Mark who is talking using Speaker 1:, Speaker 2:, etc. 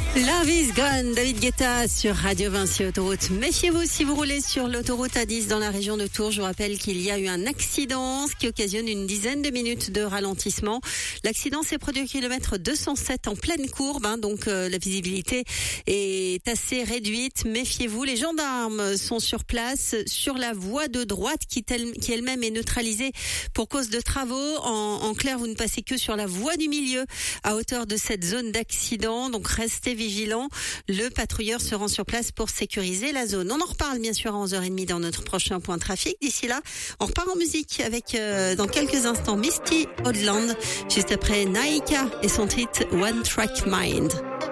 Speaker 1: Love is gone, David Guetta sur Radio Vinci Autoroute. Méfiez-vous si vous roulez sur l'autoroute A10 dans la région de Tours. Je vous rappelle qu'il y a eu un accident, ce qui occasionne une dizaine de minutes de ralentissement. L'accident s'est produit au kilomètre 207 en pleine courbe, donc la visibilité est assez réduite. Méfiez-vous, les gendarmes sont sur place sur la voie de droite qui elle-même est neutralisée pour cause de travaux. En clair, vous ne passez que sur la voie du milieu à hauteur de cette zone d'accident, donc restez vigilants. Le patrouilleur se rend sur place pour sécuriser la zone. On en reparle bien sûr à 11h30 dans notre prochain point trafic. D'ici là, on repart en musique avec dans quelques instants Misty Oldland, juste après Naika et son titre One Track Mind.